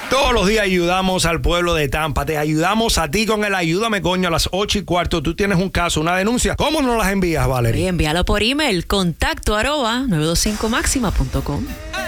Todos los días ayudamos al pueblo de Tampa. Te ayudamos a ti con el Ayúdame Coño a las 8:15. Tú tienes un caso, una denuncia. ¿Cómo nos las envías, Valerie? Envíalo por email, contacto @ 925maxima.com.